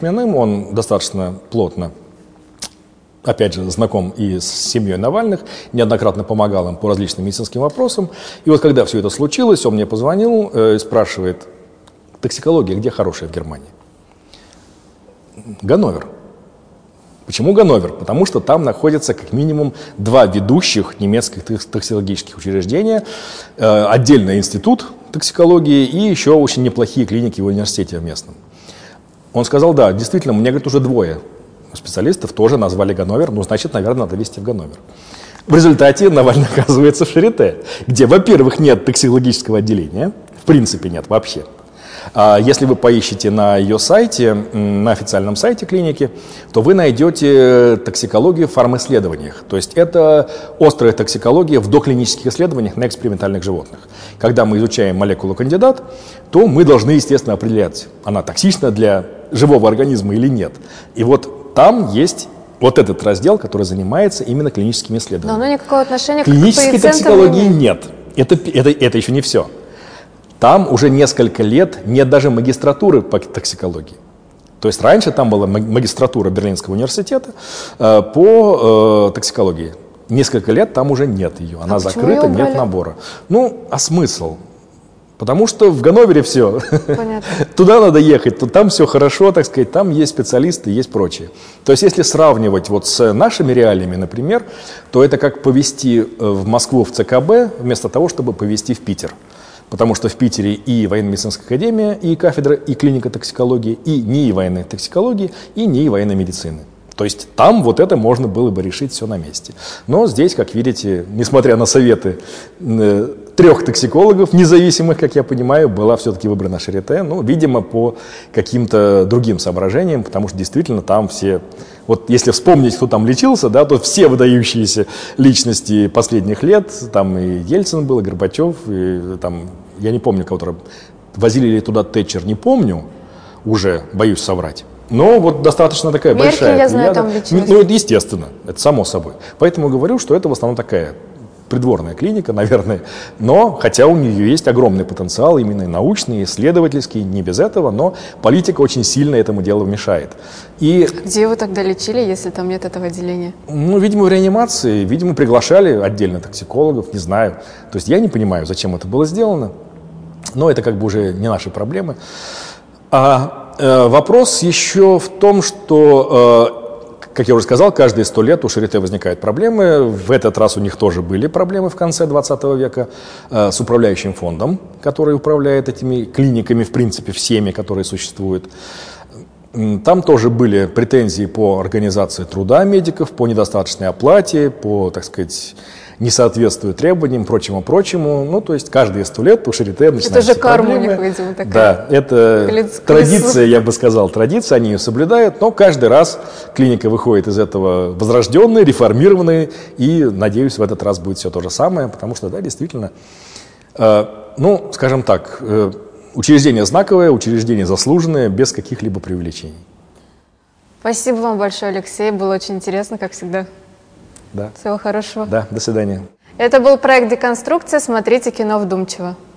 Он достаточно плотно, опять же, знаком и с семьей Навальных, неоднократно помогал им по различным медицинским вопросам. И вот когда все это случилось, он мне позвонил и спрашивает: токсикология где хорошая в Германии? Ганновер. Почему Ганновер? Потому что там находятся как минимум 2 ведущих немецких токсикологических учреждения, отдельный институт токсикологии и еще очень неплохие клиники в университете местном. Он сказал: да, действительно, мне, говорит, уже 2 специалистов тоже назвали Ганновер, ну, значит, наверное, надо везти в Ганновер. В результате Навальный оказывается в Шарите, где, во-первых, нет токсикологического отделения, в принципе нет вообще. А если вы поищете на ее сайте, на официальном сайте клиники, то вы найдете токсикологию в фармисследованиях. То есть это острая токсикология в доклинических исследованиях на экспериментальных животных. Когда мы изучаем молекулу кандидат, то мы должны, естественно, определять, она токсична для живого организма или нет. И вот там есть вот этот раздел, который занимается именно клиническими исследованиями. Но оно никакого отношения к клинической токсикологии не нет. Это еще не все. Там уже несколько лет нет даже магистратуры по токсикологии. То есть раньше там была магистратура Берлинского университета по токсикологии. Несколько лет там уже нет ее. Она закрыта, нет набора. Ну, а смысл? Потому что в Ганновере все. Понятно. Туда надо ехать, там все хорошо, так сказать, там есть специалисты, есть прочее. То есть если сравнивать вот с нашими реалиями, например, то это как повезти в Москву в ЦКБ вместо того, чтобы повезти в Питер. Потому что в Питере и военно-медицинская академия, и кафедра, и клиника токсикологии, и НИИ военной токсикологии, и НИИ военной медицины. То есть там вот это можно было бы решить все на месте. Но здесь, как видите, несмотря на советы 3 токсикологов независимых, как я понимаю, была все-таки выбрана Шарите, ну, видимо, по каким-то другим соображениям, потому что действительно там все, вот если вспомнить, кто там лечился, да, то все выдающиеся личности последних лет, там и Ельцин был, и Горбачев, и там, я не помню, кого-то возили ли туда Тэтчер, не помню, уже боюсь соврать. Но вот достаточно такая Меркель, большая я знаю, там лечилась. Ну, это естественно, это само собой. Поэтому говорю, что это в основном такая придворная клиника, наверное, но хотя у нее есть огромный потенциал, именно научный, исследовательский, не без этого, но политика очень сильно этому делу мешает. И, где его тогда лечили, если там нет этого отделения? Ну, видимо, в реанимации, видимо, приглашали отдельно токсикологов, не знаю. То есть я не понимаю, зачем это было сделано, но это как бы уже не наши проблемы. Вопрос еще в том, что, как я уже сказал, каждые 100 лет у Шарите возникают проблемы. В этот раз у них тоже были проблемы в конце 20 века с управляющим фондом, который управляет этими клиниками, в принципе, всеми, которые существуют. Там тоже были претензии по организации труда медиков, по недостаточной оплате, по, так сказать, не соответствует требованиям, прочему. Ну, то есть каждые 100 лет у Шарите начинаются Это же карма проблемы. у них, видимо, такая. Да, это традиция, я бы сказал, традиция, они ее соблюдают, но каждый раз клиника выходит из этого возрожденной, реформированной, и, надеюсь, в этот раз будет все то же самое, потому что, да, действительно, ну, скажем так, учреждение знаковое, учреждение заслуженное, без каких-либо преувеличений. Спасибо вам большое, Алексей, было очень интересно, как всегда. Да. Всего хорошего. Да, до свидания. Это был проект «Деконструкция». Смотрите кино вдумчиво.